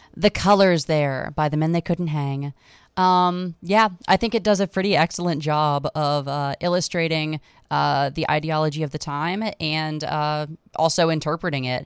The Colors there by The Men They Couldn't Hang. Yeah, I think it does a pretty excellent job of illustrating the ideology of the time and also interpreting it.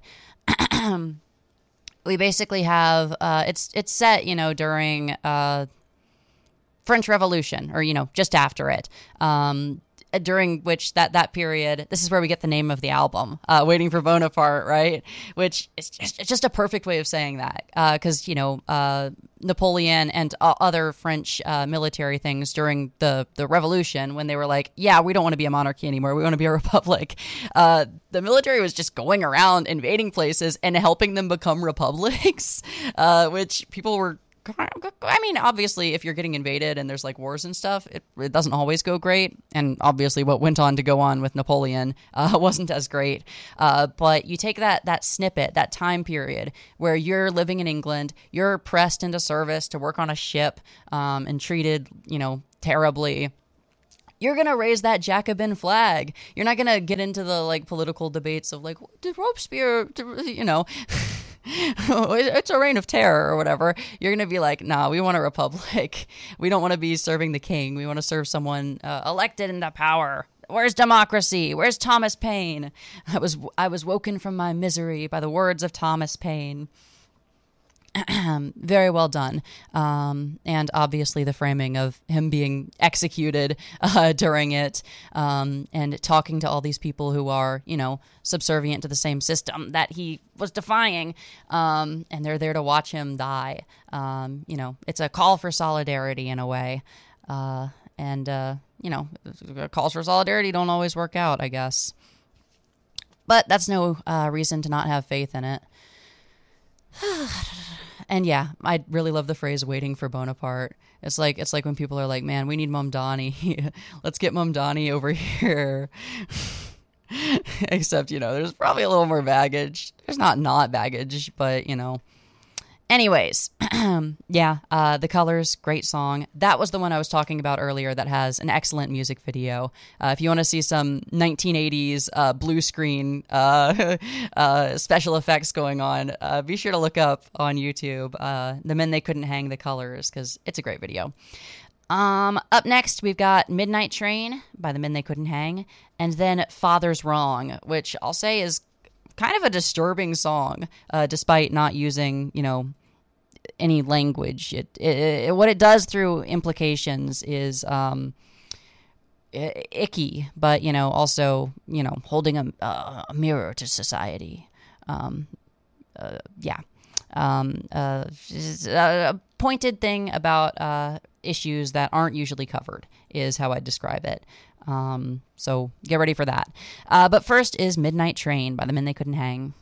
We basically have it's set, during French Revolution, or just after it. During which that period, this is where we get the name of the album, Waiting for Bonaparte, right? Which is just a perfect way of saying that, because Napoleon and other French military things during the revolution, when they were like, yeah, we don't want to be a monarchy anymore, we want to be a republic. The military was just going around invading places and helping them become republics, which people were. I mean, obviously, if you're getting invaded and there's like wars and stuff, it doesn't always go great. And obviously, what went on to go on with Napoleon wasn't as great. But you take that snippet, that time period where you're living in England, you're pressed into service to work on a ship and treated, terribly. You're going to raise that Jacobin flag. You're not going to get into the like political debates of like, did Robespierre, it's a reign of terror or whatever. You're going to be like, nah, we want a republic. We don't want to be serving the king. We want to serve someone elected into power. Where's democracy? Where's Thomas Paine? I was woken from my misery by the words of Thomas Paine. Very well done. And obviously the framing of him being executed during it, and talking to all these people who are, subservient to the same system that he was defying, and they're there to watch him die. It's a call for solidarity in a way. Calls for solidarity don't always work out, I guess. But that's no reason to not have faith in it. And yeah, I really love the phrase "waiting for Bonaparte." It's like when people are like, "Man, we need Mamdani. Let's get Mamdani over here." Except, there's probably a little more baggage. There's not baggage, but Anyways, The Colors, great song. That was the one I was talking about earlier that has an excellent music video. If you want to see some 1980s blue screen special effects going on, be sure to look up on YouTube The Men They Couldn't Hang, The Colors, because it's a great video. Up next, we've got Midnight Train by The Men They Couldn't Hang, and then Father's Wrong, which I'll say is kind of a disturbing song, despite not using, any language. What it does through implications is icky, but also holding a mirror to society. A pointed thing about issues that aren't usually covered is how I describe it. So get ready for that. But first is Midnight Train by The Men They Couldn't Hang.